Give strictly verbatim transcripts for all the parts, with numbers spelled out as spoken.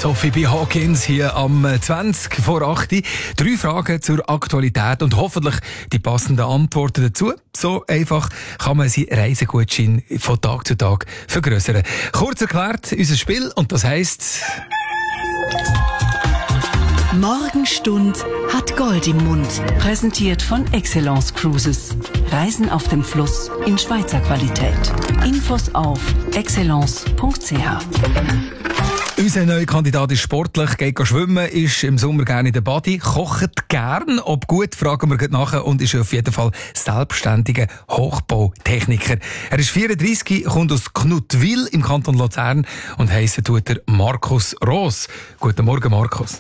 Sophie B. Hawkins hier am zwanzig vor acht. Drei Fragen zur Aktualität und hoffentlich die passenden Antworten dazu. So einfach kann man seinen Reisegutschein von Tag zu Tag vergrößern. Kurz erklärt, unser Spiel, und das heisst... Morgenstund hat Gold im Mund. Präsentiert von Excellence Cruises. Reisen auf dem Fluss in Schweizer Qualität. Infos auf excellence punkt c h. Unser neuer Kandidat ist sportlich, geht schwimmen, ist im Sommer gerne in der Body, kocht gern. Ob gut, fragen wir gleich nachher, und ist auf jeden Fall selbstständiger Hochbautechniker. Er ist vierunddreissig, kommt aus Knuttwil im Kanton Luzern und heissen tut er Markus Roos. Guten Morgen, Markus.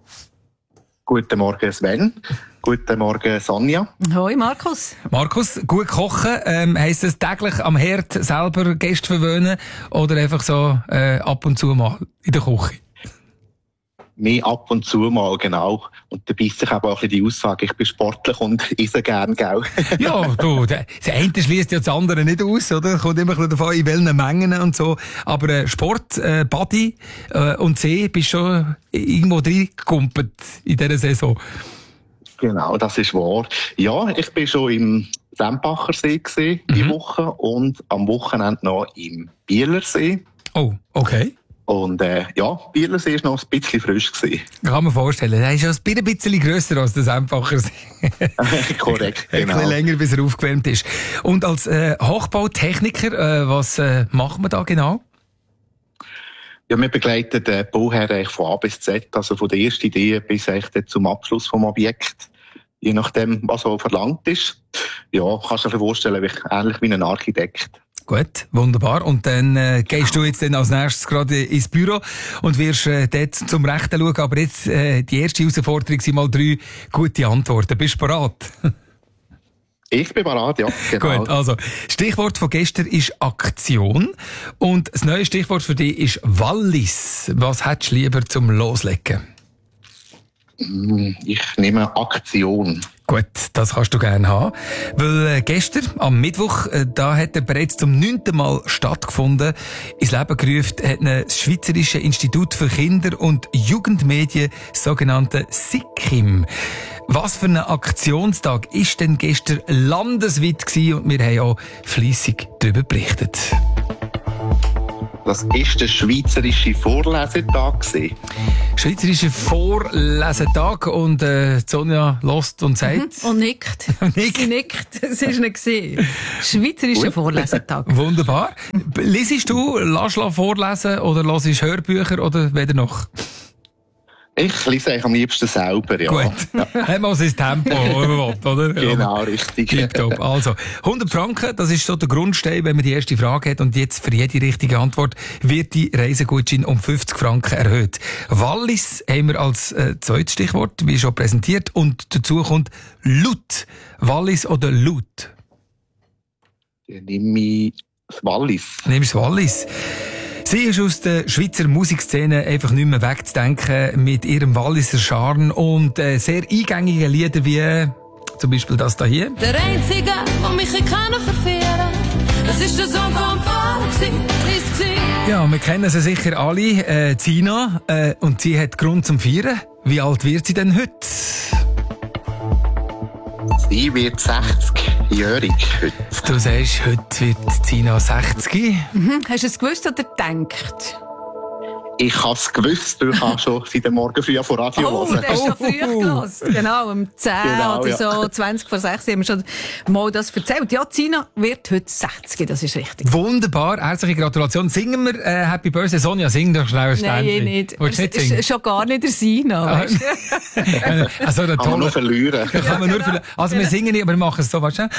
Guten Morgen, Sven. Guten Morgen, Sonja. Hoi, Markus. Markus, gut kochen, ähm, heisst es täglich am Herd selber Gäste verwöhnen oder einfach so äh, ab und zu mal in der Küche? Mehr ab und zu mal, genau. Und da beißt sich aber auch ein bisschen die Aussage, ich bin sportlich und esse gern, gell? Ja, du, der, der eine schließt ja das andere nicht aus, oder? Kommt immer ein bisschen davon, in welchen Mengen und so. Aber äh, Sport, äh, Body äh, und See, bist schon irgendwo reingekumpelt in dieser Saison. Genau, das ist wahr. Ja, ich bin schon im Sempachersee gewesen, mhm. die Woche, und am Wochenende noch im Bielersee. Oh, okay. Und äh, ja, Bielersee war noch ein bisschen frisch gewesen. Kann man vorstellen. Er ist ja ein bisschen grösser als der Sempachersee. Korrekt, genau. Ein bisschen länger, bis er aufgewärmt ist. Und als äh, Hochbautechniker, äh, was äh, macht man da genau? Ja, wir begleiten den Bauherr von A bis Z, also von der ersten Idee bis echt zum Abschluss des Objekts. Je nachdem, was so verlangt ist. Ja, kannst du dir vorstellen, wie, ähnlich wie ein Architekt. Gut, wunderbar. Und dann äh, gehst du jetzt dann als nächstes gerade ins Büro und wirst äh, dort zum Rechten schauen. Aber jetzt, äh, die erste Herausforderung sind mal drei gute Antworten. Bist du bereit? Ich bin bereit, ja. Genau. Gut, also, Stichwort von gestern ist Aktion. Und das neue Stichwort für dich ist Wallis. Was hättest du lieber zum Loslegen? Ich nehme Aktion. Gut, das kannst du gerne haben. Weil äh, gestern, am Mittwoch, äh, da hat er bereits zum neunten Mal stattgefunden. Ins Leben gerufen hat ihn das Schweizerische Institut für Kinder- und Jugendmedien, das sogenannte SIKIM. Was für ein Aktionstag ist denn gestern landesweit gewesen, und wir haben auch fleissig darüber berichtet. Das war der Schweizerische Vorlesetag. Schweizerische Vorlesetag, und äh, Sonja lost und sagt... Mhm. Und nickt. Nickt. Sie nickt. Es war nicht gesehen. Schweizerischer Vorlesetag. Wunderbar. Liest du, lass du vorlesen oder hörst du Hörbücher oder weder noch? Ich lese eigentlich am liebsten selber, ja. Gut. Ja. Hat mal sein Tempo, oder? Genau, richtig. Tipptopp. Also, hundert Franken, das ist so der Grundstein, wenn man die erste Frage hat. Und jetzt für jede richtige Antwort wird die Reisegutschein um fünfzig Franken erhöht. Wallis haben wir als äh, zweites Stichwort, wie schon präsentiert. Und dazu kommt Laut. Wallis oder Laut? Dann nehme ich das Wallis. Nimmst du Wallis? Sie ist aus der Schweizer Musikszene einfach nicht mehr wegzudenken mit ihrem Walliser Charme und äh, sehr eingängigen Liedern wie äh, zum Beispiel das da hier. Der Einzige, der mich kann verführen, das ist der Sohn vom Pfarrer, Ja, wir kennen sie sicher alle, äh, Zina, äh, und sie hat Grund zum Feiern. Wie alt wird sie denn heute? Sie wird sechzigjährig heute. Du sagst, heute wird Zina sechzig. Mhm. Hast du es gewusst oder gedacht? Ich habe es gewusst, weil ich habe schon seit dem Morgen früh vor Radio Oh, hören. du hast schon früh gelassen. Genau, um zehn Genau, oder ja. so, zwanzig vor sechs haben wir schon mal das erzählt. Ja, Zina wird heute sechzig, das ist richtig. Wunderbar, herzliche Gratulation. Singen wir äh, Happy Birthday, Sonja, sing doch schnell ein Nein, Ständchen. nicht. Willst du nicht Es singen? ist schon gar nicht der Sina. Ah, Weißt du? also, der Kann man tolle... nur verlieren. Da kann man nur verlieren. Also wir singen nicht, aber wir machen es so, weißt du?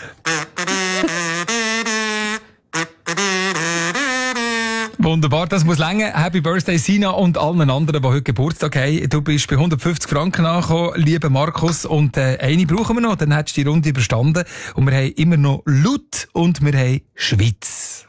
Wunderbar, das muss länger. Happy Birthday Sina und allen anderen, die heute Geburtstag haben. Du bist bei hundertfünfzig Franken angekommen, lieber Markus. Und äh, eine brauchen wir noch, dann hättest du die Runde überstanden. Und wir haben immer noch Laut und wir haben Schweiz.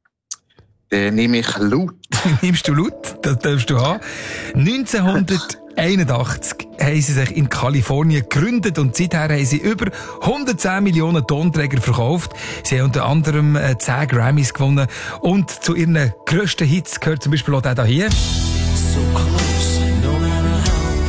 Dann nehme ich Laut. Nimmst du Laut? Das darfst du haben. neunzehnhundertvierundneunzig neunzehnhunderteinundachtzig haben sie sich in Kalifornien gegründet und seither haben sie über hundertzehn Millionen Tonträger verkauft. Sie haben unter anderem äh, zehn Grammys gewonnen und zu ihren grössten Hits gehört zum Beispiel auch der hier. So close, no matter how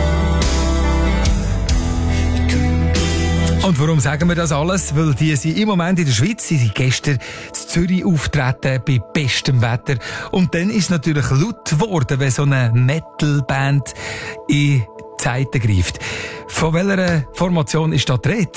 far. Und warum sagen wir das alles? Weil die sind im Moment in der Schweiz, sie sind gestern in Zürich auftreten bei bestem Wetter. Und dann ist es natürlich laut geworden, wenn so eine Metal-Band in die Zeiten greift. Von welcher Formation ist da die Rede?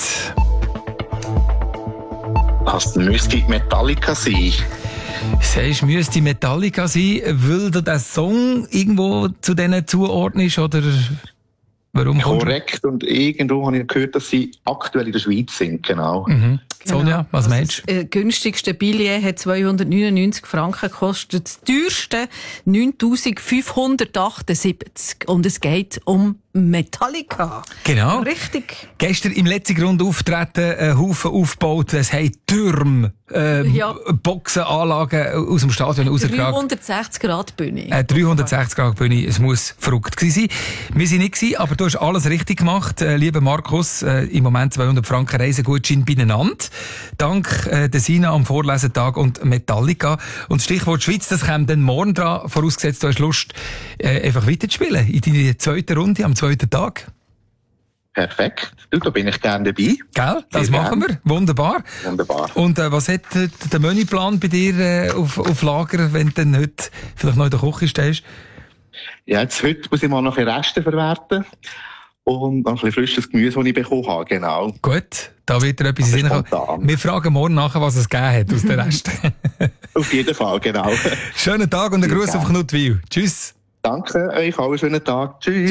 Das müsste Metallica sein. Sagst, müsste Metallica sein, weil du den Song irgendwo zu denen zuordnest, oder warum? Korrekt, und irgendwo habe ich gehört, dass sie aktuell in der Schweiz sind, genau. Mhm. Sonja, was Also meinst du? Das äh, günstigste Billett hat zweihundertneunundneunzig Franken gekostet, das teuerste neuntausendfünfhundertachtundsiebzig. Und es geht um Metallica. Genau. Richtig. Gestern im letzten Grund auftreten, einen Haufen aufgebaut, es haben Türme, äh, Ja. Boxenanlagen aus dem Stadion rausgetragen. dreihundertsechzig Grad Bühne. Äh, dreihundertsechzig Grad Bühne, es muss verrückt gewesen sein. Wir sind nicht gewesen, aber du hast alles richtig gemacht, äh, lieber Markus. Äh, Im Moment zweihundert Franken Reisegutschein beieinander. Dank äh, der Sina am Vorlesetag und Metallica. Und Stichwort Schweiz, das kommt dann morgen dran, vorausgesetzt du hast Lust, äh, einfach weiterzuspielen in deine zweite Runde am zweiten Tag. Perfekt. Du, da bin ich gerne dabei. Gell? Das Sehr machen gern. wir. Wunderbar. Wunderbar. Und äh, was hat äh, der Menüplan bei dir äh, auf, auf Lager, wenn du dann heute vielleicht noch in der Küche stehst? Ja, jetzt heute muss ich mal noch ein bisschen Reste verwerten. Und noch ein bisschen frisches Gemüse, das ich bekommen habe, genau. Gut, da wird dir etwas Aber in den Sinn spontan. kommen. Wir fragen morgen nachher, was es gegeben hat aus der Rest. Auf jeden Fall, genau. Schönen Tag und einen Sehr Gruß auf gerne. Knutwil. Tschüss. Danke euch, allen schönen Tag. Tschüss.